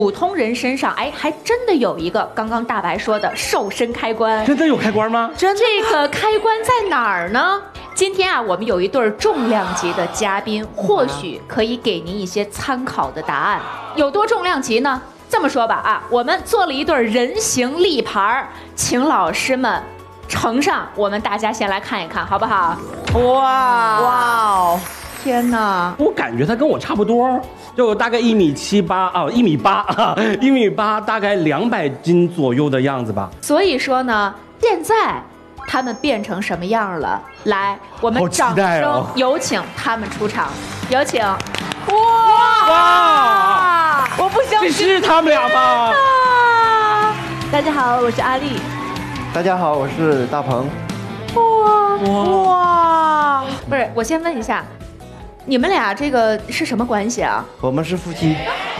普通人身上，哎，还真的有一个刚刚大白说的瘦身开关。 真的有开关吗？ 这个开关在哪儿呢？今天啊，我们有一对重量级的嘉宾，或许可以给您一些参考的答案。有多重量级呢？这么说吧啊，我们做了一对人形立牌，请老师们呈上，我们大家先来看一看，好不好？哇，天哪！ 我感觉他跟我差不多，就大概1.78米啊，1.8米，大概200斤左右的样子吧。 所以说呢，现在他们变成什么样了？来，我们掌声有请他们出场，有请！哇！我不相信， 这是他们俩吗？ 大家好，我是阿丽。 大家好，我是大鹏。 哇！不是，我先问一下，你们俩这个是什么关系啊？ 我们是夫妻。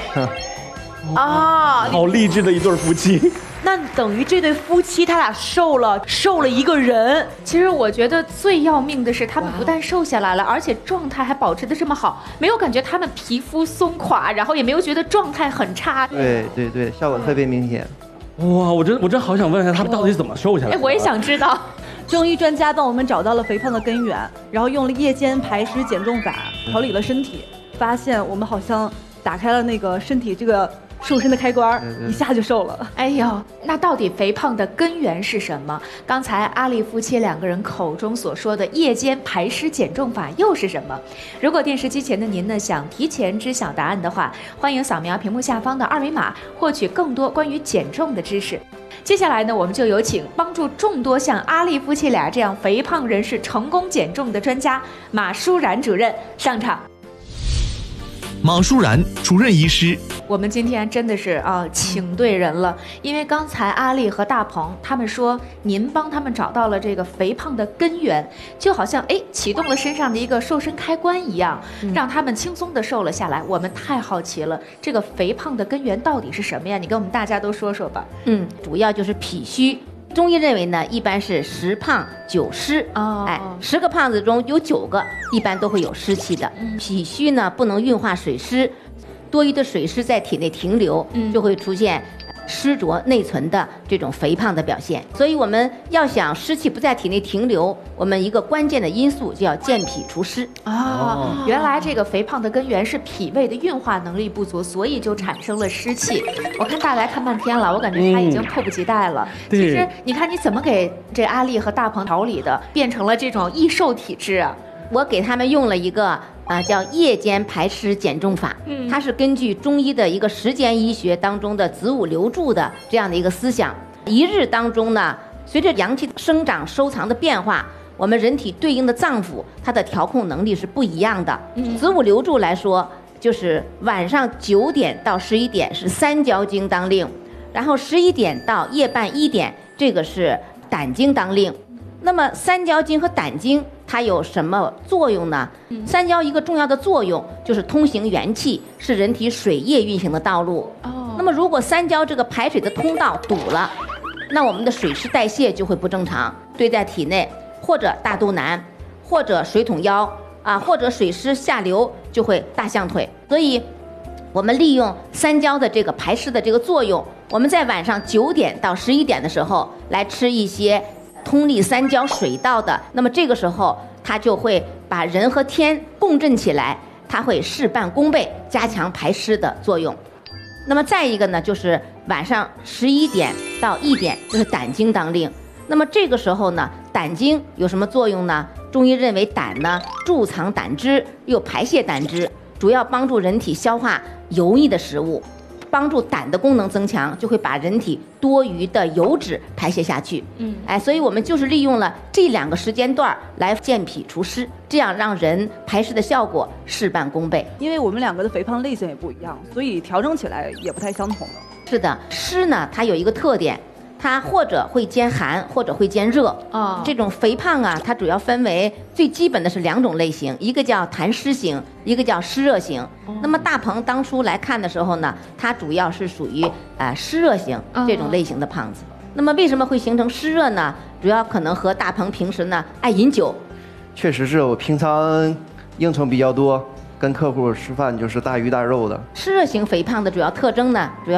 啊， 好励志的一对夫妻。 那等于这对夫妻他俩瘦了一个人。 其实我觉得最要命的是，他们不但瘦下来了，而且状态还保持得这么好，没有感觉他们皮肤松垮，然后也没有觉得状态很差。 对，效果特别明显。 哇，我真好想问一下他们到底是怎么瘦下来的。 我也想知道。 中医专家帮我们找到了肥胖的根源，然后用了夜间排湿减重法调理了身体，发现我们好像打开了那个身体这个瘦身的开关，一下就瘦了。 哎呦，那到底肥胖的根源是什么？刚才阿丽夫妻两个人口中所说的夜间排湿减重法又是什么？如果电视机前的您呢想提前知晓答案的话，欢迎扫描屏幕下方的2维码，获取更多关于减重的知识。接下来呢，我们就有请帮助众多像阿丽夫妻俩这样肥胖人士成功减重的专家马舒然主任上场。 马舒然主任医师， 我们今天真的是请对人了，因为刚才阿丽和大鹏他们说您帮他们找到了这个肥胖的根源，就好像启动了身上的一个瘦身开关一样，让他们轻松的瘦了下来。我们太好奇了，这个肥胖的根源到底是什么呀？你跟我们大家都说说吧。 主要就是脾虚。中医认为呢，一般是10胖9湿，10个胖子中有9个一般都会有湿气的。脾虚呢不能运化水湿，多余的水湿在体内停留，就会出现湿浊内存的这种肥胖的表现。所以我们要想湿气不在体内停留，我们一个关键的因素就要健脾除湿。 原来这个肥胖的根源是脾胃的运化能力不足，所以就产生了湿气。我看大白看半天了，我感觉他已经迫不及待了。其实你看你怎么给这阿丽和大鹏调理的，变成了这种易瘦体质啊？ 我给他们用了一个叫夜间排湿减重法，它是根据中医的一个时间医学当中的子午流注的这样的一个思想。一日当中呢，随着阳气生长收藏的变化，我们人体对应的脏腑它的调控能力是不一样的。子午流注来说，就是晚上9点到11点是三焦经当令，然后11点到夜半1点这个是胆经当令。那么三焦经和胆经它有什么作用呢？三焦一个重要的作用就是通行元气，是人体水液运行的道路。那么如果三焦这个排水的通道堵了，那我们的水湿代谢就会不正常，堆在体内，或者大肚腩，或者水桶腰或者水湿下流就会大象腿。所以我们利用三焦的这个排湿的这个作用，我们在晚上9点到11点的时候来吃一些通利三焦水道的，那么这个时候它就会把人和天共振起来，它会事半功倍，加强排湿的作用。那么再一个呢，就是晚上11点到1点就是胆经当令。那么这个时候呢，胆经有什么作用呢？中医认为胆呢贮藏胆汁，又排泄胆汁，主要帮助人体消化油腻的食物，帮助胆的功能增强，就会把人体多余的油脂排泄下去。所以我们就是利用了这2个时间段来健脾除湿，这样让人排湿的效果事半功倍。 因为我们2个的肥胖类型也不一样，所以调整起来也不太相同了。 是的，湿呢它有一个特点，它或者会兼寒，或者会兼热。这种肥胖它主要分为最基本的是2种类型，一个叫痰湿型，一个叫湿热型。那么大鹏当初来看的时候呢，它主要是属于湿热型这种类型的胖子。那么为什么会形成湿热呢？主要可能和大鹏平时呢爱饮酒。 确实是我平常应酬比较多，跟客户吃饭就是大鱼大肉的。 湿热型肥胖的主要特征呢，主要